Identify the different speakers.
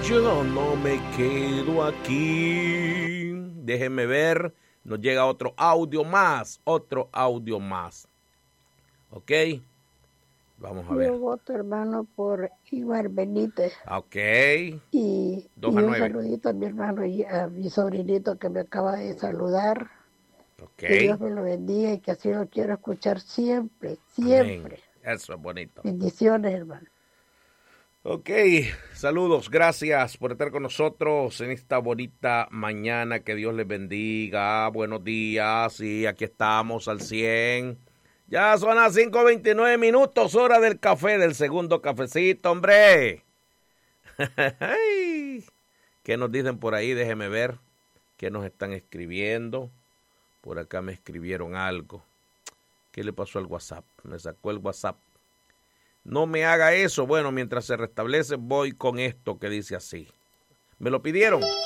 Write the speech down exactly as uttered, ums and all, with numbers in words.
Speaker 1: Yo no me quedo aquí. Déjenme ver. Nos llega otro audio más. Otro audio más. ¿Ok? Vamos a ver.
Speaker 2: Yo voto, hermano, por Ibar Benítez.
Speaker 1: Ok.
Speaker 2: Y,
Speaker 1: Dos
Speaker 2: y
Speaker 1: a
Speaker 2: un
Speaker 1: nueve.
Speaker 2: saludito a mi hermano y a mi sobrinito que me acaba de saludar.
Speaker 1: Ok.
Speaker 2: Que Dios me lo bendiga y que así lo quiero escuchar siempre,
Speaker 1: Amén.
Speaker 2: siempre.
Speaker 1: Eso es bonito.
Speaker 2: Bendiciones, hermano.
Speaker 1: Ok, saludos, gracias por estar con nosotros en esta bonita mañana, que Dios les bendiga, buenos días, sí, aquí estamos al cien, ya son las cinco veintinueve minutos, hora del café, del segundo cafecito, hombre. ¿Qué nos dicen por ahí? Déjeme ver, ¿qué nos están escribiendo? Por acá me escribieron algo. ¿Qué le pasó al WhatsApp? Me sacó el WhatsApp. No me haga eso. Bueno, mientras se restablece, voy con esto que dice así. ¿Me lo pidieron?